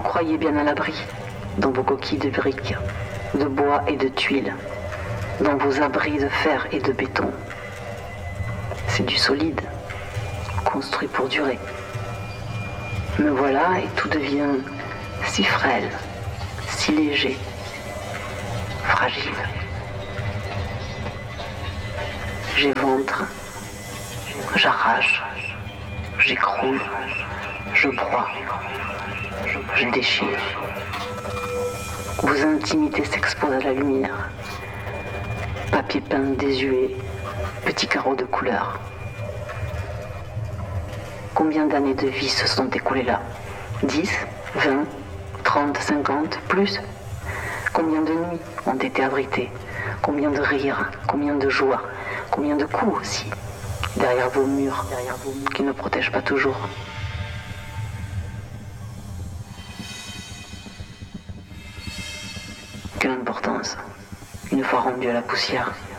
croyez bien à l'abri, dans vos coquilles de briques, de bois et de tuiles, dans vos abris de fer et de béton. C'est du solide, construit pour durer. Me voilà et tout devient si frêle, si léger, fragile. J'éventre, j'arrache, j'écroule, je broie, je déchire. Vos intimités s'exposent à la lumière. Papier peint désuet, petits carreaux de couleur. Combien d'années de vie se sont écoulées là? 10, 20, 30, 50, plus? Combien de nuits ont été abritées? Combien de rires? Combien de joie? Combien de coups aussi? Derrière vos murs, qui ne protègent pas toujours. Quelle importance, une fois rendu à la poussière.